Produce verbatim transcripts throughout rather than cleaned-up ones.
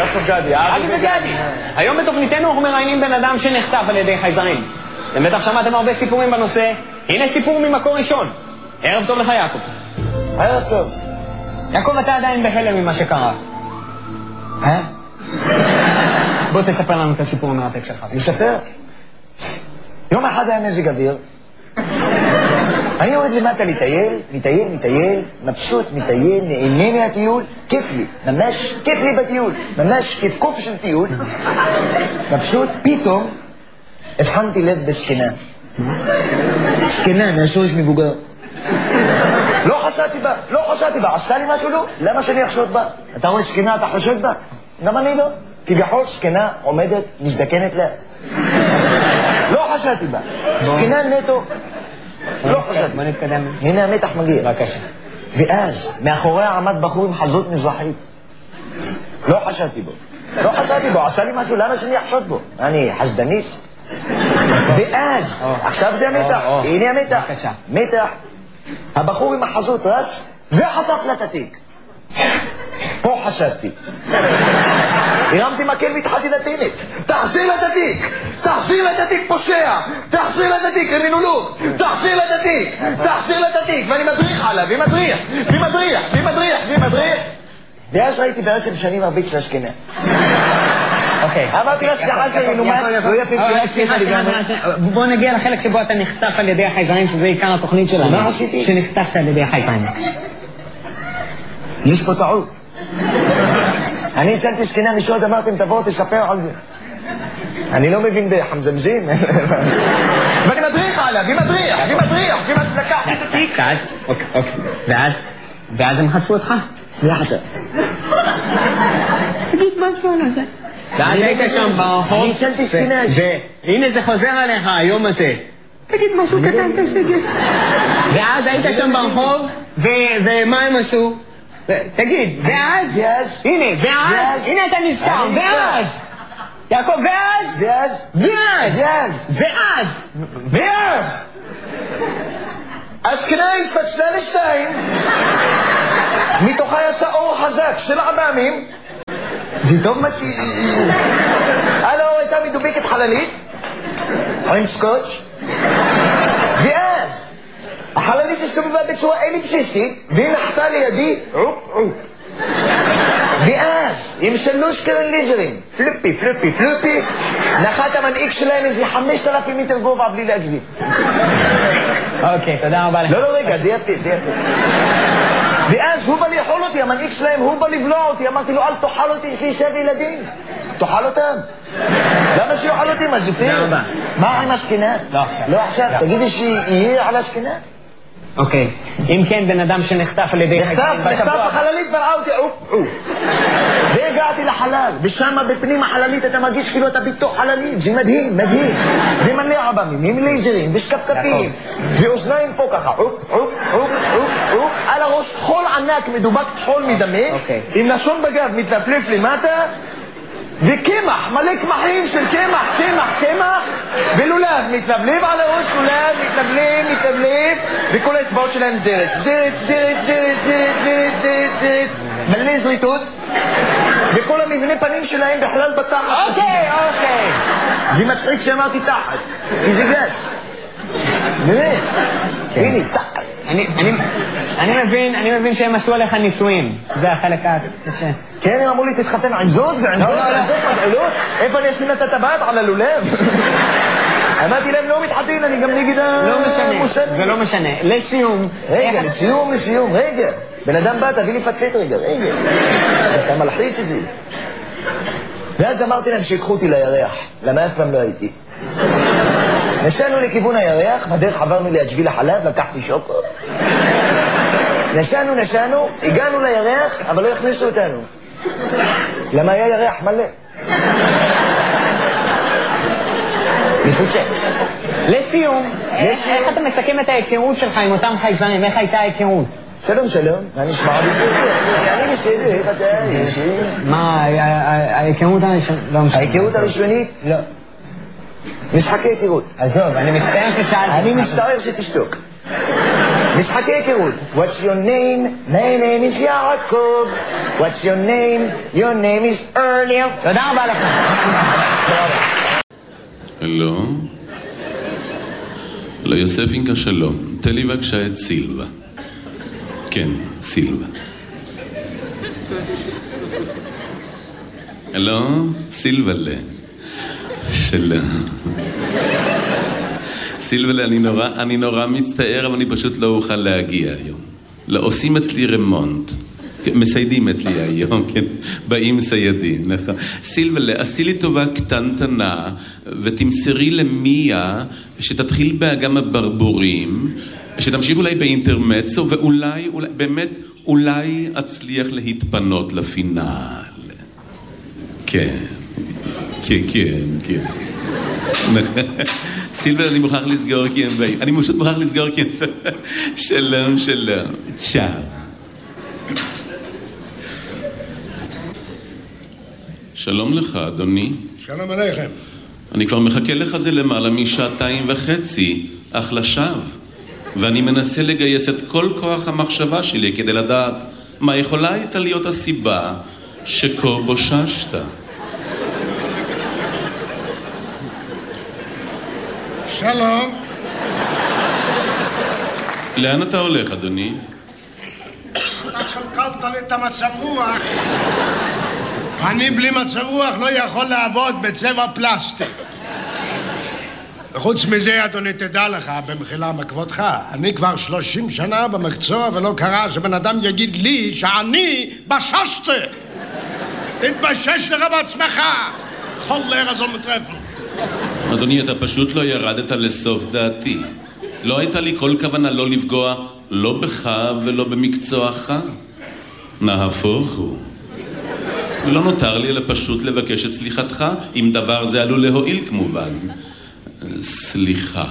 יעקב גדי. יעקב גדי. היום בתוכניתנו אנחנו מראיינים בן אדם שנחטף על ידי חייזרים. אתם בטח שמעתם הרבה סיפורים בנושא. הנה סיפור ממקור ראשון. ערב טוב לך, יעקב. ערב טוב. יעקב, אתה עדיין בהלם ממה שקרה. אה? בוא תספר לנו את הסיפור המרתק שלך. נספר? יום אחד היה מזג אוויר. אני יורד למטה לטייל, מטייל, מטייל, מבסוט, מטייל, נהנה מהטיול, כיף לי, ממש כיף לי בטיול, ממש כיף קוף של טיול. מבסוט, פתאום הבחנתי לב בסכנה. סכנה, מהשורש מבוגר. לא חשדתי בה, לא חשדתי בה, עשתה לי משהו לא? למה שאני אחשוד בה? אתה רואה סכנה, אתה חושד בה? גם אני לא. כביכול סכנה עומדת, מזדקנת לה. לא חשדתי בה. סכנה נטו. לא חשדתי. בוא נתקדם. הנה המתח מגיע. בבקשה. ואז, מאחוריה עמד בחור עם חזות מזרחית. לא חשדתי בו. לא חשדתי בו, עשה לי משהו, למה שאני אחשוד בו? אני חשדנית. ואז, עכשיו זה המתח. הנה המתח. בבקשה. מתח. הבחור עם החזות רץ, וחטף לה את התיק. פה חשדתי. הרמתי מקל והתחלתי לטינית. תחזיר לה את התיק! תחזיר לה את התיק, פושע! תחזיר לה את התיק, קרימינולוג! תחזיר לה את התיק! תחזיר לה את התיק! ואני מדריך עליו, ומדריך, ומדריך, ומדריך, ומדריך. ואז ראיתי בעצם שאני מרביץ לשכנה. אוקיי. אמרתי לה, סליחה שאני נומס, לא יפה פילסקי. בוא נגיע לחלק שבו אתה נחטף על ידי החייזרים, שזה עיקר התוכנית שלנו. מה עשיתי? שנחטפת על ידי החייזרים. יש פה טעות. אני הצלתי סכנה משוד, אמרתם תבואו תספר על זה. אני לא מבין בחמזמזים. ואני מדריך עליו, היא מדריך, היא מדריך, היא מדלקה. ואז, אוקיי, אוקיי. ואז, ואז הם חטפו אותך? יחד. תגיד משהו על זה. ואז היית שם ברחוב. אני הצלתי סכנה. והנה זה חוזר עליך היום הזה. תגיד משהו קטן תשגס. ואז היית שם ברחוב, ומה הם עשו? תגיד, ואז? ואז? הנה, ואז? הנה אתה נזכר, ואז? יעקב, ואז? ואז? ואז? ואז? ואז? ואז? הסכנה התפצלה לשתיים, מתוכה יצא אור חזק של עב"מים. זה טוב מה ש... הלו, הייתה מדובקת חללית עם סקוץ', ואז החללית הסתובבה בצורה אליפסיסטית והיא נחתה לידי עופ עופ. ואז עם שלוש קרן ליזרים, פלופי פלופי פלופי, נחת המנהיג שלהם איזה חמשת אלפים מטר גובה בלי להגזים. אוקיי, תודה רבה לך. לא, לא, רגע, זה יפה, זה יפה. ואז הוא בא לאכול אותי, המנהיג שלהם, הוא בא לבלוע אותי. אמרתי לו, אל תאכל אותי, יש לי שבע ילדים. תאכל אותם. למה שיאכל אותי? מה זה פייר? מה עם הסכנה? לא עכשיו. לא עכשיו, תגידי שיהיה על הסכנה? אוקיי, אם כן, בן אדם שנחטף על ידי... נחטף, נחטף בחללית, בראה אותי, אופ, אופ. והגעתי לחלל, ושם בפנים החללית אתה מרגיש כאילו אתה בתוך חללית, זה מדהים, מדהים. ומלא עב"מים, עם לייזרים, ושקפקפים, ואוזניים פה ככה, אופ, אופ, אופ, אופ, אופ, על הראש חול ענק, מדובק חול מדמק, עם לשון בגב מתנפלף למטה, וקמח, מלא קמחים של קמח, קמח, קמח, ולולב, מתלבלב על הראש, לולב, מתלבלב, מתלבלב, וכל האצבעות שלהם זרת, זרת, זרת, זרת, זרת, זרת, זרת, זרת, מלא זריתות, וכל המבנה פנים שלהם בכלל בתחת. אוקיי, אוקיי. זה מצחיק שאמרתי תחת, כי זה גס. באמת, הנה, תחת. אני מבין, אני מבין שהם עשו עליך ניסויים. זה החלק הקשה. כן, הם אמרו לי תתחתן עם זאת ועם זאת ועם זאת מגעלות. איפה אני אשים את הטבעת? על הלולב? אמרתי להם לא מתחתן, אני גם נגד המוסד. זה לא משנה. לסיום. רגע, לסיום, לסיום, רגע. בן אדם בא, תביא לי פטפט רגע, רגע. אתה מלחיץ את זה. ואז אמרתי להם שיקחו אותי לירח, למה אף פעם לא הייתי. נסענו לכיוון הירח, בדרך עברנו להג'ביל החלב, לקחתי שוקו. נסענו, נסענו, הגענו לירח, אבל לא הכניסו אותנו. למה היה ירח מלא? מפוצץ. לסיום, איך אתה מסכם את ההיכרות שלך עם אותם חייזרים? איך הייתה ההיכרות? שלום, שלום. מה נשמע בסדר? אני בסדר, איך אתה? מה, ההיכרות הראשונית? ההיכרות הראשונית? לא. משחקי היכרות. עזוב, אני מצטער ששאלתי. אני מצטער שתשתוק. משחקי היכרות. What's your name? My name is יעקב. What's your name? Your name is earlier. תודה רבה לכם. הלו? לא, יוספינקה שלום. תן לי בבקשה את סילבה. כן, סילבה. הלו? סילבלה. שלום. סילבלה, אני נורא, אני נורא מצטער, אבל אני פשוט לא אוכל להגיע היום. לא, עושים אצלי רמונט. מסיידים אצלי היום, כן? באים סיידים, נכון. סילבלה, עשי לי טובה קטנטנה, ותמסרי למיה שתתחיל באגם הברבורים, שתמשיך אולי באינטרמצו, ואולי, אולי, באמת, אולי אצליח להתפנות לפינל. כן, כן, כן, כן. סילבר, אני מוכרח לסגור כי הם באים. אני פשוט מוכרח לסגור כי הם... שלום, שלום. צ'או. שלום לך, אדוני. שלום עליכם. אני כבר מחכה לך זה למעלה משעתיים וחצי, אך לשווא. ואני מנסה לגייס את כל כוח המחשבה שלי כדי לדעת מה יכולה הייתה להיות הסיבה שכה בוששת. שלום. לאן אתה הולך, אדוני? אתה קלקלת לי את המצב רוח. אני בלי מצב רוח לא יכול לעבוד בצבע פלסטיק. וחוץ מזה, אדוני, תדע לך, במחילה מכבודך, אני כבר שלושים שנה במקצוע ולא קרה שבן אדם יגיד לי שאני בששתי. תתבשש לך בעצמך. חולר הזו מטרפן. אדוני, אתה פשוט לא ירדת לסוף דעתי. לא הייתה לי כל כוונה לא לפגוע, לא בך ולא במקצועך. נהפוך הוא. ולא נותר לי אלא פשוט לבקש את סליחתך, אם דבר זה עלול להועיל כמובן. סליחה.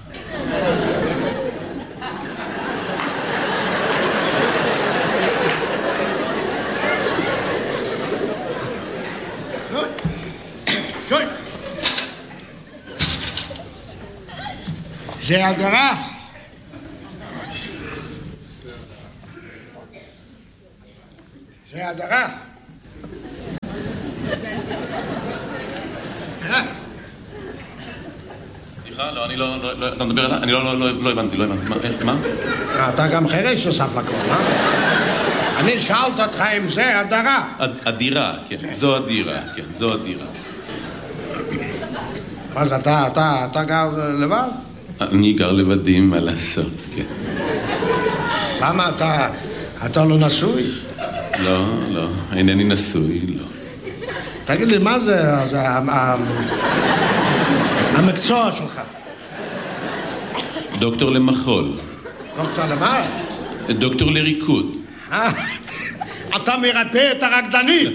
שוי. זה הדרה. זה הדרה. סליחה, לא, אני לא, לא, אתה מדבר עליי? אני לא, לא, לא, לא הבנתי, לא הבנתי. מה, איך, מה? אתה גם חירש נוסף לכל, אה? אני שאלת אותך אם זה הדרה. הדירה, כן, זו הדירה, כן, זו הדירה. מה זה, אתה, אתה, אתה גר לבד? אני גר לבדי, מה לעשות, כן. למה אתה, אתה לא נשוי? לא, לא, אינני נשוי, לא. תגיד לי, מה זה, זה המקצוע שלך? דוקטור למחול. דוקטור למה? דוקטור לריקוד. אתה מרפא את הרקדנים.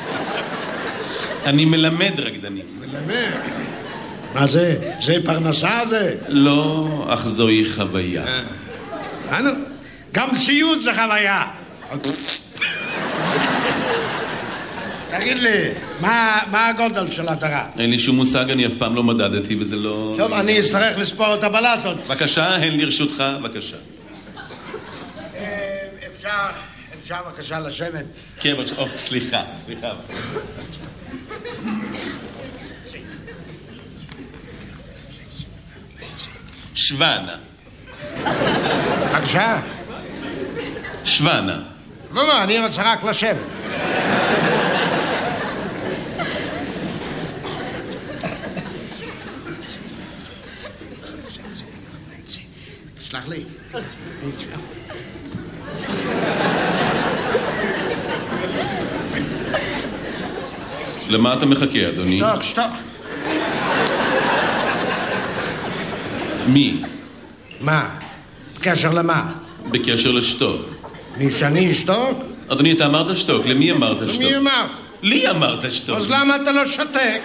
אני מלמד רקדנים. מלמד? מה זה? זה פרנסה זה? לא, אך זוהי חוויה. אנו, גם סיוט זה חוויה. תגיד לי, מה, מה הגודל של הדרה? אין לי שום מושג, אני אף פעם לא מדדתי וזה לא... טוב, אני אצטרך לספור את הבלטות. בבקשה, הן לרשותך, בבקשה. אפשר, אפשר בבקשה לשבת. כן, בבקשה, או, סליחה, סליחה. שוונה. בבקשה. שוונה. לא, לא, אני רוצה רק לשבת. סלח לי. למה אתה מחכה, אדוני? שתוק, שתוק. מי? מה? בקשר למה? בקשר לשתוק. מי שאני אשתוק? אדוני, אתה אמרת שתוק, למי אמרת שתוק? למי אמרת? לי אמרת שתוק. אז למה אתה לא שותק?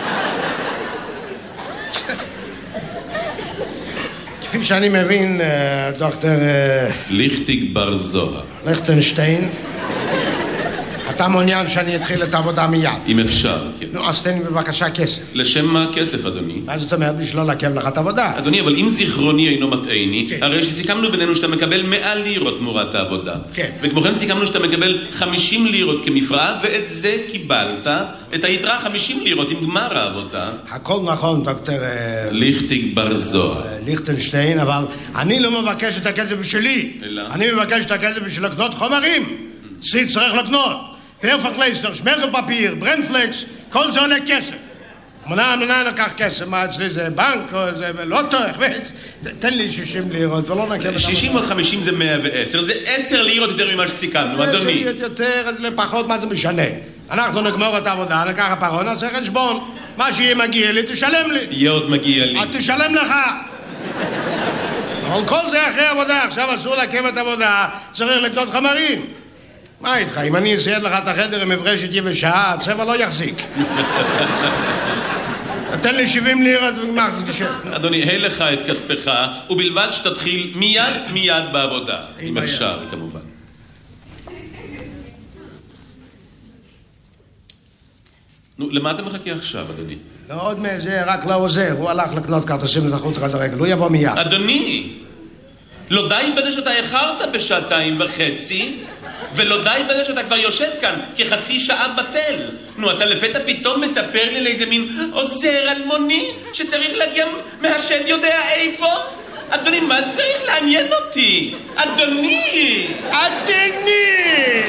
כפי שאני מבין, דוקטור... ליכטיג בר זוהר. ליכטנשטיין, אתה מעוניין שאני אתחיל את העבודה מיד. אם אפשר, כן. נו, אז תן לי בבקשה כסף. לשם מה הכסף, אדוני? מה זאת אומרת? בשביל לא לעכב לך את העבודה. אדוני, אבל אם זיכרוני אינו מטעני, כן. הרי שסיכמנו בינינו שאתה מקבל מאה לירות תמורת העבודה. כן. וכמו כן סיכמנו שאתה מקבל חמישים לירות כמפרעה, ואת זה קיבלת, את היתרה חמישים לירות עם גמר העבודה. הכל נכון, דוקטור... ליכטיג בר זוהר. ליכטנשטיין, אבל אני לא מבקש את הכסף בשבילי. אלא? אני מבקש את הכסף בשביל לקנות חומרים. סי צריך לקנות. פרפקלייסטר, שמרגל פפיר, ברנדפלקס, כל זה עולה כסף. מנה, מנה נקח כסף, מה אצלי זה בנק או זה לוטו, תן לי שישים לירות ולא נקב... שישים ועוד חמישים זה מאה ועשר, זה עשר לירות יותר ממה שסיכמנו, אדוני. זה יותר, אז לפחות מה זה משנה? אנחנו נגמור את העבודה, נקח הפרון, נעשה חשבון. מה שיהיה מגיע לי, תשלם לי. יהיה עוד מגיע לי. תשלם לך. אבל כל זה אחרי עבודה, עכשיו אסור לעכב את העבודה, צריך לקנות חומרים. מה איתך? אם אני אסייד לך את החדר עם מברשת יבשה, הצבע לא יחזיק. תן לי שבעים לירות וגמר זה קשה. אדוני, הי לך את כספך, ובלבד שתתחיל מיד מיד בעבודה. אם אפשר, כמובן. נו, למה אתה מחכה עכשיו, אדוני? לא עוד מזה, רק לא עוזר. הוא הלך לקנות כרטיסים לתחרות כדורגל. הוא יבוא מיד. אדוני, לא די בזה שאתה איחרת בשעתיים וחצי, ולא די בזה שאתה כבר יושב כאן כחצי שעה בטל. נו, אתה לפתע פתאום מספר לי לאיזה מין עוזר אלמוני שצריך להגיע מהשד יודע איפה? אדוני, מה צריך לעניין אותי? אדוני! אדוני!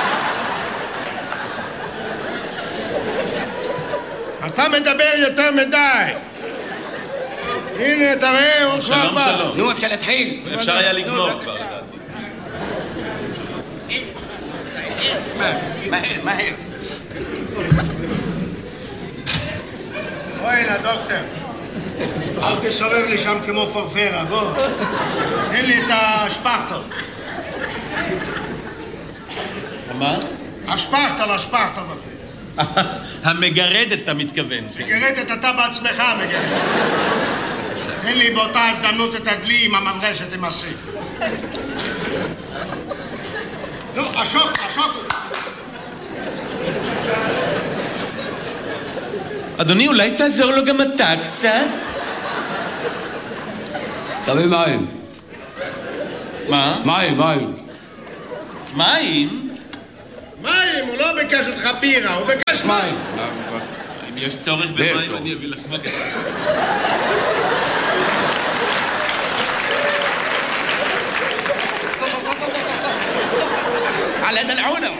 אתה מדבר יותר מדי. הנה, תראה, הוא כבר בא. שלום, שלום. נו, אפשר להתחיל. אפשר היה לגמור כבר, לדעתי. אין זמן, מהר, מהר. בוא הנה, דוקטור. אל תסובב לי שם כמו פרפרה, בוא. תן לי את השפכטל. מה? השפכטל, השפכטל. המגרדת, אתה מתכוון. מגרדת, אתה בעצמך מגרדת. תן לי באותה הזדמנות את הדלי עם המברשת עם הסי. נו, השוק, השוק. אדוני, אולי תעזור לו גם אתה קצת? תביא מים. מה? מים, מים. מים? מים, הוא לא ביקש אותך בירה, הוא ביקש מים. אם יש צורך במים, אני אביא לך מה כזה. على دلعونه.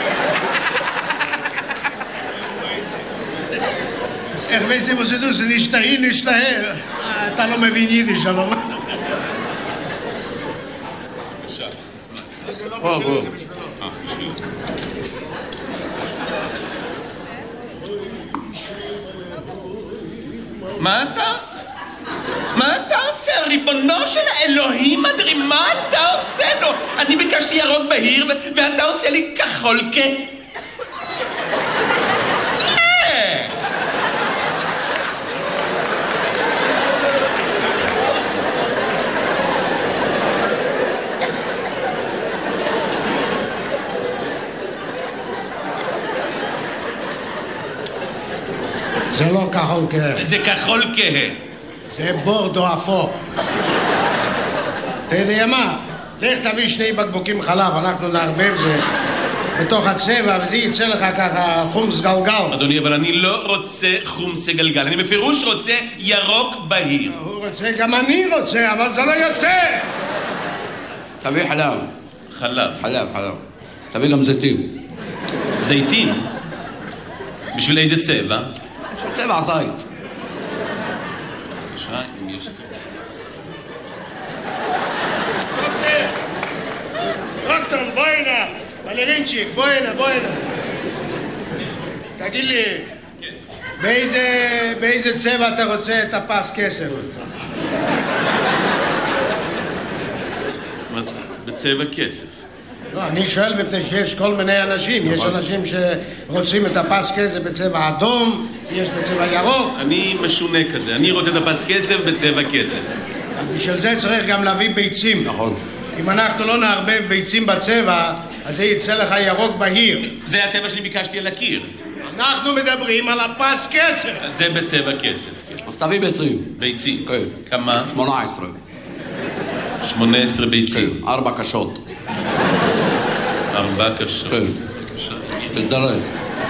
איך וייסם עושה זה נשתהי, נשתהר. אתה לא מבין יידיש, שלום. בוא, בוא. מה אתה? מה אתה עושה? ריבונו של האלוהים אדרים, מה אתה עושה לו? אני ביקשתי ירוק בהיר ואתה עושה לי כחול כ... זה לא כחול כהה. זה כחול כהה. זה בורדו אפור. אתה יודע מה? לך תביא שני בקבוקים חלב, אנחנו נערבב זה בתוך הצבע, וזה יצא לך ככה חומס גלגל. אדוני, אבל אני לא רוצה חומס גלגל, אני בפירוש רוצה ירוק בהיר. הוא רוצה, גם אני רוצה, אבל זה לא יוצא. תביא חלב. חלב. חלב, חלב. תביא גם זיתים. זיתים? בשביל איזה צבע? צבע זית. בבקשה, אם יש צבע. דוקטור, בוא הנה. בלרינצ'יק, בוא הנה, בוא הנה. תגיד לי, באיזה, באיזה צבע אתה רוצה את הפס כסף? מה זה? בצבע כסף. לא, אני שואל מפני שיש כל מיני אנשים. יש אנשים שרוצים את הפס כסף בצבע אדום, יש בצבע ירוק. אני משונה כזה, אני רוצה את הפס כסף בצבע כסף. בשביל זה צריך גם להביא ביצים. נכון. אם אנחנו לא נערבב ביצים בצבע, אז זה יצא לך ירוק בהיר. זה הצבע שאני ביקשתי על הקיר. אנחנו מדברים על הפס כסף. זה בצבע כסף, כן. אז תביא ביצים. ביצים. כן. כמה? שמונה עשרה. שמונה עשרה ביצים. כן, ארבע קשות. ארבע קשות. כן. תזדרז.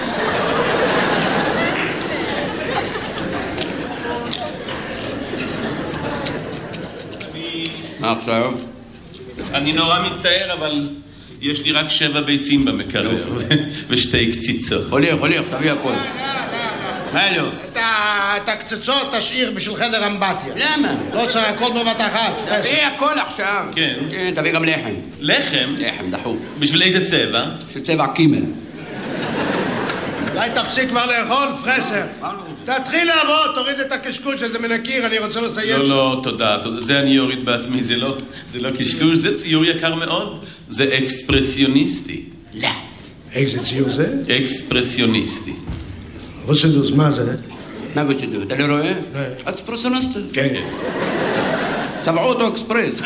מה עכשיו? אני נורא מצטער, אבל יש לי רק שבע ביצים במקרר, ושתי קציצות. הוליך, הוליך, תביא הכל. הלו. את הקצצות תשאיר בשביל חדר אמבטיה. למה? לא צריך הכל בבת אחת. תביא הכל עכשיו. כן. כן, תביא גם לחם. לחם? לחם, דחוף. בשביל איזה צבע? של צבע קימל. אולי תפסיק כבר לאכול, פרסר. תתחיל לעבוד, תוריד את הקשקוש הזה מן הקיר, אני רוצה לסיים. לא, לא, תודה, תודה. זה אני אוריד בעצמי, זה לא, זה לא קשקוש, זה ציור יקר מאוד. זה אקספרסיוניסטי. לא. איזה ציור זה? אקספרסיוניסטי. רוסדוס, מה זה? מה בשדו? אתה לא רואה? לא. אקספרסיוניסט. כן. צבעו אותו אקספרס.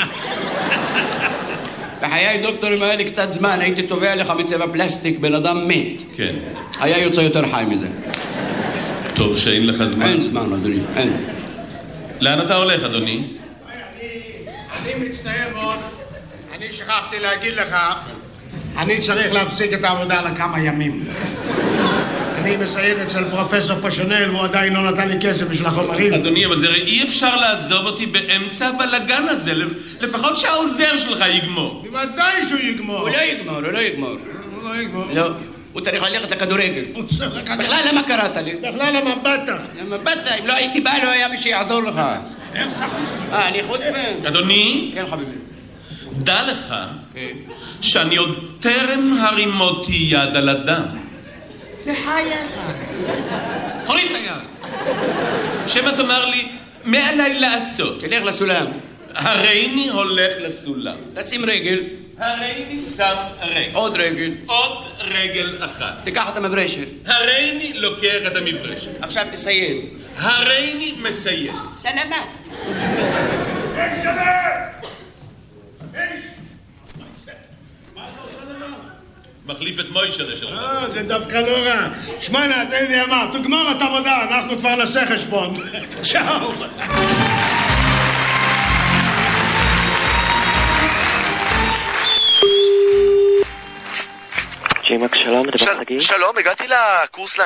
בחיי דוקטורים היה לי קצת זמן, הייתי צובע לך מצבע פלסטיק, בן אדם מת. כן. היה יוצא יותר חי מזה. טוב שאין לך זמן. אין זמן, אדוני, אין. לאן אתה הולך, אדוני? אני מצטער מאוד, אני שכחתי להגיד לך, אני צריך להפסיק את העבודה לכמה ימים. אני מסייד אצל פרופסור פשונל, והוא עדיין לא נתן לי כסף בשביל החומרים. אדוני, אבל זה הרי אי אפשר לעזוב אותי באמצע הבלגן הזה, לפחות שהעוזר שלך יגמור. בוודאי שהוא יגמור. הוא לא יגמור, הוא לא יגמור. הוא לא יגמור. לא, הוא צריך ללכת לכדורגל. הוא צריך לקחת... בכלל למה קראת לי? בכלל למה באת? למה באת? אם לא הייתי בא, לא היה מי שיעזור לך. איך אתה חוץ? אה, אני חוץ מהם? אדוני, כן, חביבי. דע לך כן. שאני עוד טרם הרימותי יד על אדם. בחייך. הוריד את היד. שמה תאמר לי, מה עליי לעשות? תלך לסולם. הריני הולך לסולם. תשים רגל. הריני שם רגל. עוד רגל. עוד רגל אחת. תיקח את המברשת. הריני לוקח את המברשת. עכשיו תסייד. הריני מסיים. סלמת. איש שבר! איש! מה אתה עושה לבן? מחליף את מוישה שלך. אה, זה דווקא לא רע. שמענה, תן לי אמר, תגמור את עבודה, אנחנו כבר נעשה חשבון. צ'או! ג'יימק, שלום, מדבר חגי. שלום, הגעתי לקורס